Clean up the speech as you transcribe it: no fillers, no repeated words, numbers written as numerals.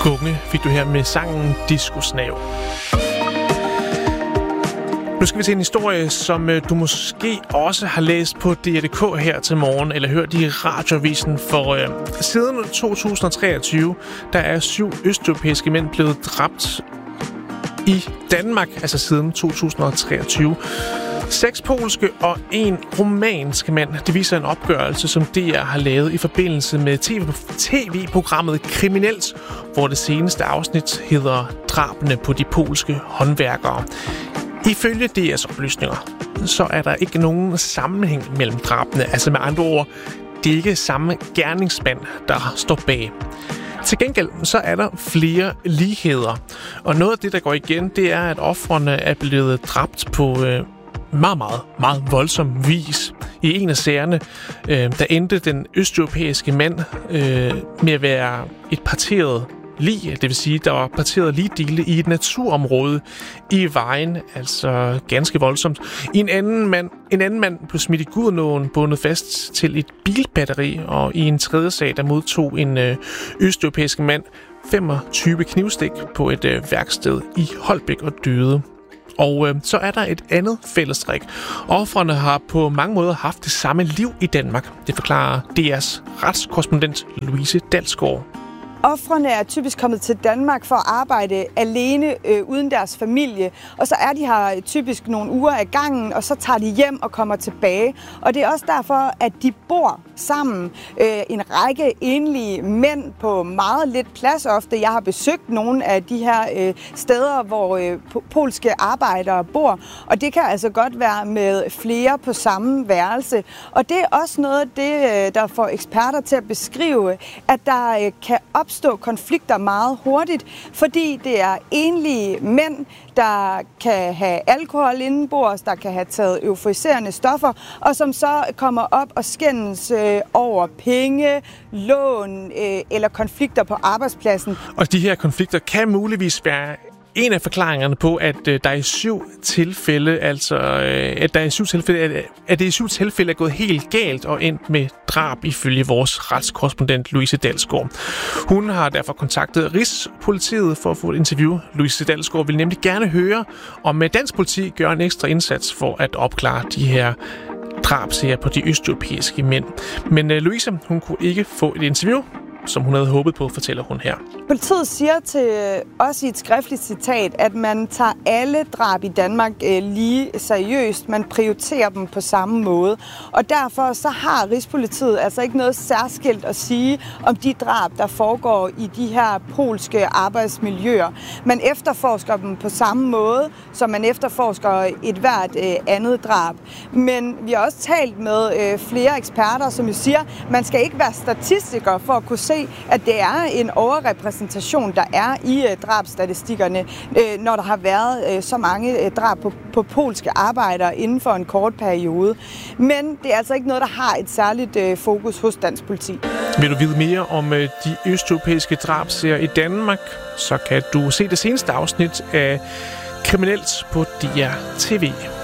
Gunge fik du her med sangen Disco-snav. Nu skal vi til en historie, som du måske også har læst på DR.dk her til morgen, eller hørt i radioavisen, for siden 2023, der er 7 østeuropæiske mænd blevet dræbt i Danmark, altså siden 2023. 6 polske og 1 rumænske mand. Det viser en opgørelse, som DR har lavet i forbindelse med tv-programmet Kriminelt, hvor det seneste afsnit hedder Drabene på de polske håndværkere. Ifølge DR's oplysninger, så er der ikke nogen sammenhæng mellem drabene. Altså med andre ord, det er ikke samme gerningsmand, der står bag. Til gengæld så er der flere ligheder. Og noget af det, der går igen, det er, at ofrene er blevet dræbt på meget voldsom vis. I en af sagerne, der endte den østeuropæiske mand med at være et parteret lig, det vil sige, der var parteret ligdele i et naturområde i vejen, altså ganske voldsomt. En anden mand blev smidt i Gudenåen, bundet fast til et bilbatteri, og i en tredje sag, der modtog en østeuropæisk mand 25 knivstik på et værksted i Holbæk og døde. Og så er der et andet fællestræk. Ofrene har på mange måder haft det samme liv i Danmark. Det forklarer DR's retskorrespondent Louise Dalsgaard. Ofrene er typisk kommet til Danmark for at arbejde alene uden deres familie, og så er de her typisk nogle uger ad gangen, og så tager de hjem og kommer tilbage. Og det er også derfor, at de bor sammen. En række enlige mænd på meget lidt plads ofte. Jeg har besøgt nogle af de her steder, hvor polske arbejdere bor, og det kan altså godt være med flere på samme værelse. Og det er også noget af det, der får eksperter til at beskrive, at der kan opstå konflikter meget hurtigt, fordi det er enlige mænd, der kan have alkohol indenbords, der kan have taget euforiserende stoffer, og som så kommer op og skændes over penge, lån eller konflikter på arbejdspladsen. Og de her konflikter kan muligvis være en af forklaringerne på, at der i 7 tilfælde, at det i 7 tilfælde er gået helt galt og endt med drab ifølge vores retskorrespondent Louise Dalsgaard. Hun har derfor kontaktet Rigspolitiet for at få et interview. Louise Dalsgaard vil nemlig gerne høre, om dansk politi gør en ekstra indsats for at opklare de her drabsager på de østeuropæiske mænd. Men Louise, hun kunne ikke få et interview, som hun havde håbet på, fortæller hun her. Politiet siger til os i et skriftligt citat, at man tager alle drab i Danmark lige seriøst. Man prioriterer dem på samme måde. Og derfor så har Rigspolitiet altså ikke noget særskilt at sige om de drab, der foregår i de her polske arbejdsmiljøer. Man efterforsker dem på samme måde, som man efterforsker et hvert andet drab. Men vi har også talt med flere eksperter, som jo siger, at man skal ikke være statistiker for at kunne se, at det er en overrepræsentation, der er i drabsstatistikkerne, når der har været så mange drab på polske arbejdere inden for en kort periode. Men det er altså ikke noget, der har et særligt fokus hos dansk politi. Vil du vide mere om de østeuropæiske drabsager i Danmark, så kan du se det seneste afsnit af Kriminelt på DR TV.